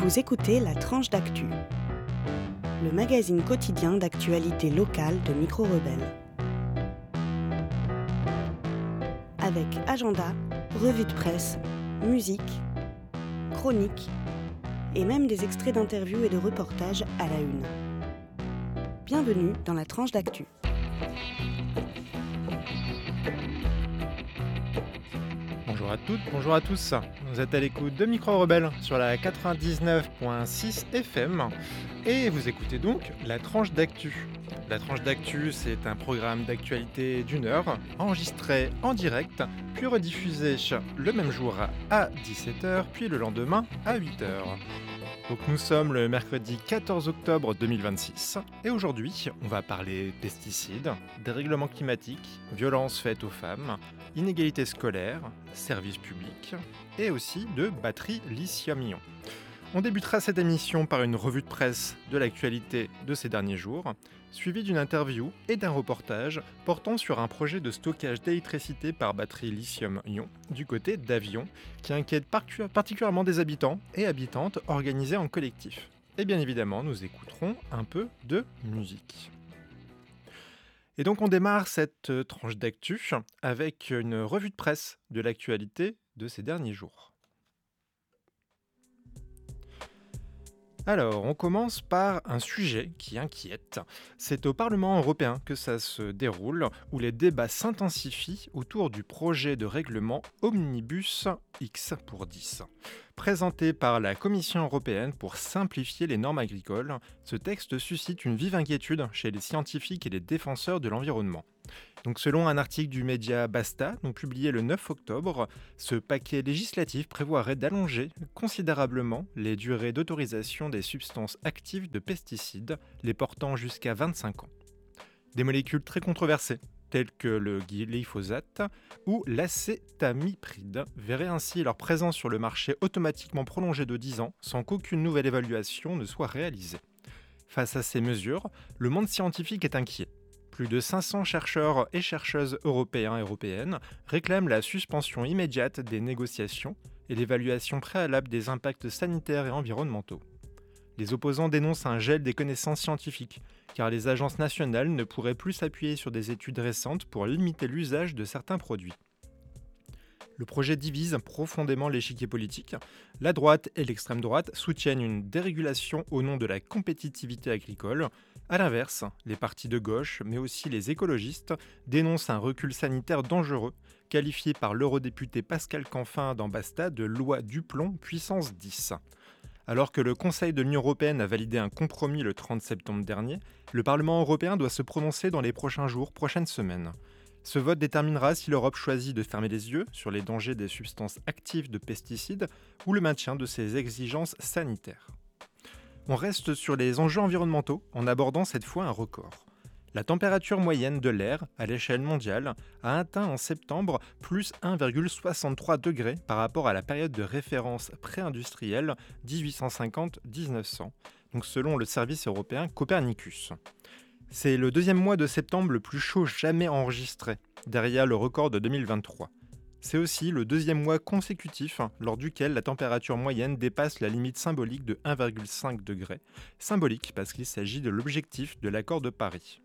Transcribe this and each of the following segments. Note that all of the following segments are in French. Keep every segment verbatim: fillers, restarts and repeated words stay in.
Vous écoutez La Tranche d'Actu, le magazine quotidien d'actualité locale de Micro Rebelle. Avec agenda, revue de presse, musique, chroniques et même des extraits d'interviews et de reportages à la une. Bienvenue dans La Tranche d'Actu. Bonjour à toutes, bonjour à tous. Vous êtes à l'écoute de Micro Rebelle sur la quatre-vingt-dix-neuf virgule six F M et vous écoutez donc La Tranche d'Actu. La Tranche d'Actu, c'est un programme d'actualité d'une heure, enregistré en direct, puis rediffusé le même jour à dix-sept heures, puis le lendemain à huit heures. Donc nous sommes le mercredi quatorze octobre deux mille vingt-six et aujourd'hui on va parler pesticides, dérèglement climatique, violences faites aux femmes, inégalités scolaires, services publics et aussi de batteries lithium-ion. On débutera cette émission par une revue de presse de l'actualité de ces derniers jours, suivie d'une interview et d'un reportage portant sur un projet de stockage d'électricité par batterie lithium-ion du côté d'Avion, qui inquiète particulièrement des habitants et habitantes organisés en collectif. Et bien évidemment, nous écouterons un peu de musique. Et donc on démarre cette tranche d'actu avec une revue de presse de l'actualité de ces derniers jours. Alors, on commence par un sujet qui inquiète. C'est au Parlement européen que ça se déroule, où les débats s'intensifient autour du projet de règlement Omnibus X pour dix. Présenté par la Commission européenne pour simplifier les normes agricoles, ce texte suscite une vive inquiétude chez les scientifiques et les défenseurs de l'environnement. Donc selon un article du média Basta, donc publié le neuf octobre, ce paquet législatif prévoirait d'allonger considérablement les durées d'autorisation des substances actives de pesticides, les portant jusqu'à vingt-cinq ans. Des molécules très controversées, telles que le glyphosate ou l'acétamipride, verraient ainsi leur présence sur le marché automatiquement prolongée de dix ans sans qu'aucune nouvelle évaluation ne soit réalisée. Face à ces mesures, le monde scientifique est inquiet. Plus de cinq cents chercheurs et chercheuses européens et européennes réclament la suspension immédiate des négociations et l'évaluation préalable des impacts sanitaires et environnementaux. Les opposants dénoncent un gel des connaissances scientifiques, car les agences nationales ne pourraient plus s'appuyer sur des études récentes pour limiter l'usage de certains produits. Le projet divise profondément l'échiquier politique. La droite et l'extrême droite soutiennent une dérégulation au nom de la compétitivité agricole. A l'inverse, les partis de gauche, mais aussi les écologistes, dénoncent un recul sanitaire dangereux, qualifié par l'eurodéputé Pascal Canfin dans Basta de loi Duplon puissance dix. Alors que le Conseil de l'Union européenne a validé un compromis le trente septembre dernier, le Parlement européen doit se prononcer dans les prochains jours, prochaines semaines. Ce vote déterminera si l'Europe choisit de fermer les yeux sur les dangers des substances actives de pesticides ou le maintien de ses exigences sanitaires. On reste sur les enjeux environnementaux en abordant cette fois un record. La température moyenne de l'air à l'échelle mondiale a atteint en septembre plus un virgule soixante-trois degrés par rapport à la période de référence pré-industrielle dix-huit cent cinquante à dix-neuf cents, donc selon le service européen Copernicus. C'est le deuxième mois de septembre le plus chaud jamais enregistré, derrière le record de deux mille vingt-trois. C'est aussi le deuxième mois consécutif lors duquel la température moyenne dépasse la limite symbolique de un virgule cinq degrés. Symbolique parce qu'il s'agit de l'objectif de l'accord de Paris.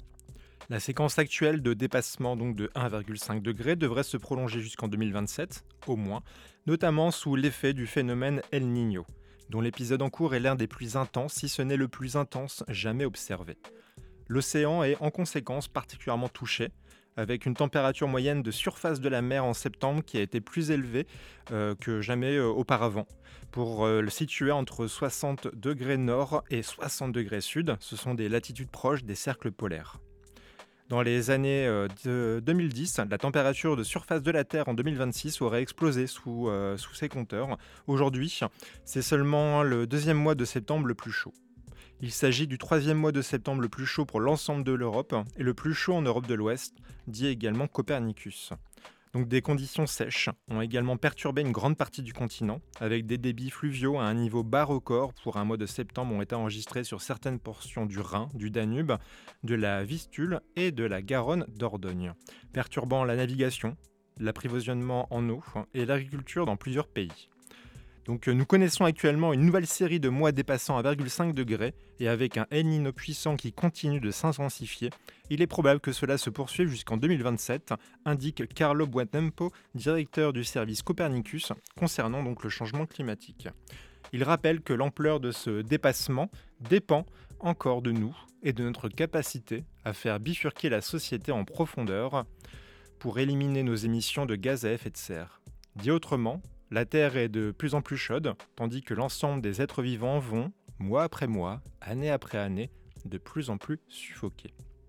La séquence actuelle de dépassement donc de un virgule cinq degrés devrait se prolonger jusqu'en deux mille vingt-sept, au moins, notamment sous l'effet du phénomène El Niño, dont l'épisode en cours est l'un des plus intenses, si ce n'est le plus intense jamais observé. L'océan est en conséquence particulièrement touché, avec une température moyenne de surface de la mer en septembre qui a été plus élevée euh, que jamais euh, auparavant. Pour euh, le situer entre soixante degrés nord et soixante degrés sud, ce sont des latitudes proches des cercles polaires. Dans les années euh, de deux mille dix, la température de surface de la Terre en deux mille vingt-six aurait explosé sous, euh, sous ces compteurs. Aujourd'hui, c'est seulement le deuxième mois de septembre le plus chaud. Il s'agit du troisième mois de septembre le plus chaud pour l'ensemble de l'Europe et le plus chaud en Europe de l'Ouest, dit également Copernicus. Donc des conditions sèches ont également perturbé une grande partie du continent, avec des débits fluviaux à un niveau bas record pour un mois de septembre ont été enregistrés sur certaines portions du Rhin, du Danube, de la Vistule et de la Garonne d'Ordogne, perturbant la navigation, l'approvisionnement en eau et l'agriculture dans plusieurs pays. Donc, euh, nous connaissons actuellement une nouvelle série de mois dépassant un virgule cinq degré et avec un El Niño puissant qui continue de s'intensifier. Il est probable que cela se poursuive jusqu'en deux mille vingt-sept, indique Carlo Buontempo, directeur du service Copernicus, concernant donc le changement climatique. Il rappelle que l'ampleur de ce dépassement dépend encore de nous et de notre capacité à faire bifurquer la société en profondeur pour éliminer nos émissions de gaz à effet de serre. Dit autrement, la Terre est de plus en plus chaude, tandis que l'ensemble des êtres vivants vont, mois après mois, année après année, de plus en plus suffoquer.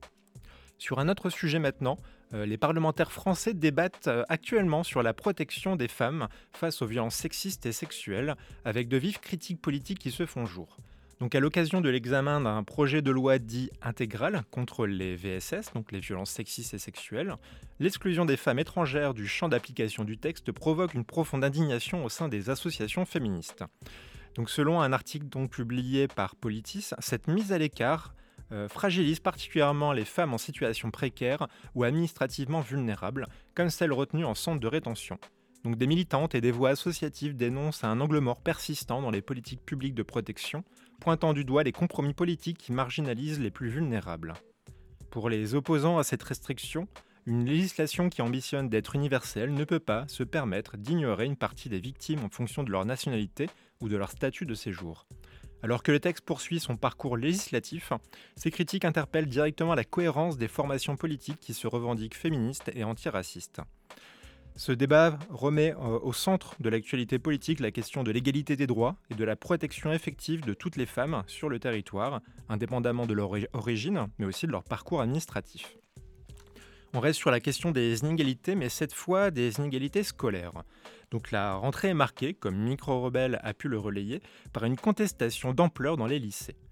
Sur un autre sujet maintenant, euh, les parlementaires français débattent euh, actuellement sur la protection des femmes face aux violences sexistes et sexuelles, avec de vives critiques politiques qui se font jour. Donc à l'occasion de l'examen d'un projet de loi dit intégral contre les V S S, donc les violences sexistes et sexuelles, l'exclusion des femmes étrangères du champ d'application du texte provoque une profonde indignation au sein des associations féministes. Donc selon un article donc publié par Politis, cette mise à l'écart euh, fragilise particulièrement les femmes en situation précaire ou administrativement vulnérables, comme celles retenues en centre de rétention. Donc des militantes et des voix associatives dénoncent un angle mort persistant dans les politiques publiques de protection, pointant du doigt les compromis politiques qui marginalisent les plus vulnérables. Pour les opposants à cette restriction, une législation qui ambitionne d'être universelle ne peut pas se permettre d'ignorer une partie des victimes en fonction de leur nationalité ou de leur statut de séjour. Alors que le texte poursuit son parcours législatif, ces critiques interpellent directement la cohérence des formations politiques qui se revendiquent féministes et antiracistes. Ce débat remet euh, au centre de l'actualité politique la question de l'égalité des droits et de la protection effective de toutes les femmes sur le territoire, indépendamment de leur origine, mais aussi de leur parcours administratif. On reste sur la question des inégalités, mais cette fois des inégalités scolaires. Donc la rentrée est marquée, comme Micro Rebelle a pu le relayer, par une contestation d'ampleur dans les lycées.